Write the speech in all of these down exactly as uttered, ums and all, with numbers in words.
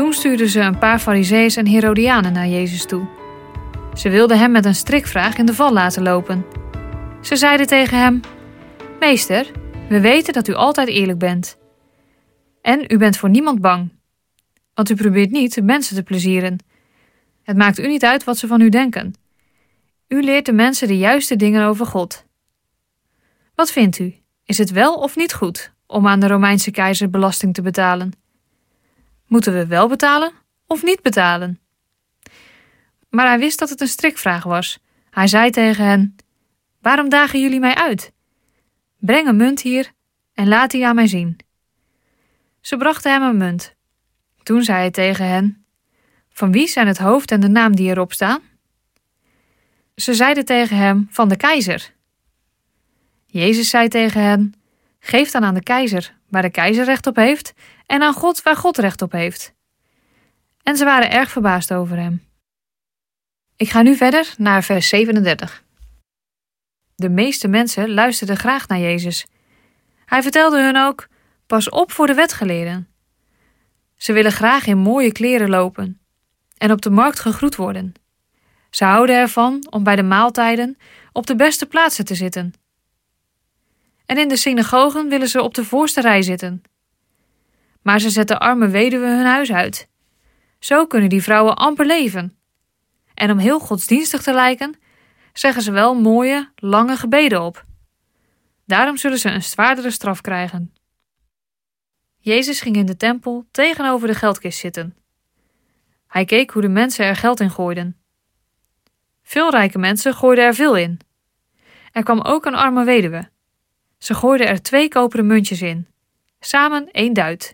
Toen stuurden ze een paar Farizeeën en Herodianen naar Jezus toe. Ze wilden hem met een strikvraag in de val laten lopen. Ze zeiden tegen hem: Meester, we weten dat u altijd eerlijk bent. En u bent voor niemand bang. Want u probeert niet de mensen te plezieren. Het maakt u niet uit wat ze van u denken. U leert de mensen de juiste dingen over God. Wat vindt u? Is het wel of niet goed om aan de Romeinse keizer belasting te betalen? Moeten we wel betalen of niet betalen? Maar hij wist dat het een strikvraag was. Hij zei tegen hen: Waarom dagen jullie mij uit? Breng een munt hier en laat die aan mij zien. Ze brachten hem een munt. Toen zei hij tegen hen: Van wie zijn het hoofd en de naam die erop staan? Ze zeiden tegen hem: Van de keizer. Jezus zei tegen hen: Geef dan aan de keizer waar de keizer recht op heeft en aan God waar God recht op heeft. En ze waren erg verbaasd over hem. Ik ga nu verder naar vers zevenendertig. De meeste mensen luisterden graag naar Jezus. Hij vertelde hun ook: Pas op voor de wetgeleerden. Ze willen graag in mooie kleren lopen en op de markt gegroet worden. Ze houden ervan om bij de maaltijden op de beste plaatsen te zitten. En in de synagogen willen ze op de voorste rij zitten. Maar ze zetten arme weduwen hun huis uit. Zo kunnen die vrouwen amper leven. En om heel godsdienstig te lijken, zeggen ze wel mooie, lange gebeden op. Daarom zullen ze een zwaardere straf krijgen. Jezus ging in de tempel tegenover de geldkist zitten. Hij keek hoe de mensen er geld in gooiden. Veel rijke mensen gooiden er veel in. Er kwam ook een arme weduwe. Ze gooiden er twee koperen muntjes in, samen één duit.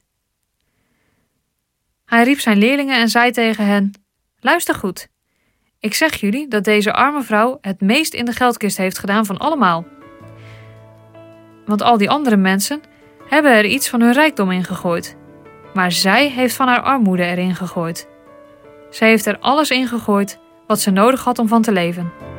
Hij riep zijn leerlingen en zei tegen hen: Luister goed. Ik zeg jullie dat deze arme vrouw het meest in de geldkist heeft gedaan van allemaal. Want al die andere mensen hebben er iets van hun rijkdom in gegooid. Maar zij heeft van haar armoede erin gegooid. Zij heeft er alles in gegooid wat ze nodig had om van te leven.